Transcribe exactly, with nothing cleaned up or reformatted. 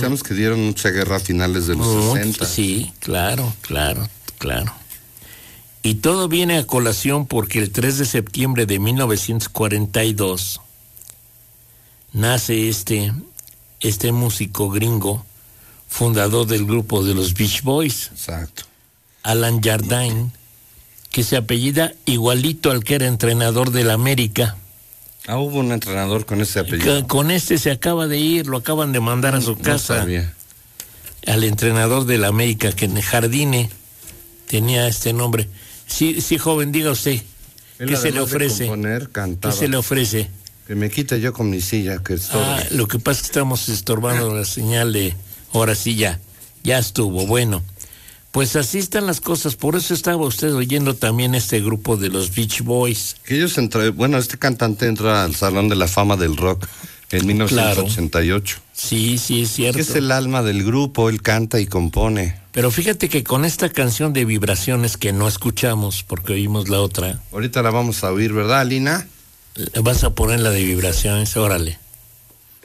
decíamos que dieron mucha guerra a finales de los Mucho, sesenta. Sí, claro, claro, claro. Y todo viene a colación porque el tres de septiembre de mil novecientos cuarenta y dos nace este, este músico gringo, fundador del grupo de los Beach Boys. Exacto. Alan Jardine, que se apellida igualito al que era entrenador del América. Ah, hubo un entrenador con ese apellido. Con este se acaba de ir, lo acaban de mandar a su casa. No sabía. Al entrenador del América, que en Jardine tenía este nombre. Sí, sí, joven, diga usted, Él, ¿qué se le además de ofrece? componer, cantaba. ¿Qué se le ofrece? Que me quite yo con mi silla, que estoy. Ah, lo que pasa es que estamos estorbando la señal de, ahora sí ya, ya estuvo, bueno. Pues así están las cosas, por eso estaba usted oyendo también este grupo de los Beach Boys. Que ellos entra, bueno, este cantante entra al Salón de la Fama del Rock en mil novecientos ochenta y ocho. Claro. Sí, sí, es cierto. Que es el alma del grupo, él canta y compone. Pero fíjate que con esta canción de Vibraciones que no escuchamos porque oímos la otra. Ahorita la vamos a oír, ¿verdad, Alina? Vas a poner la de Vibraciones, órale.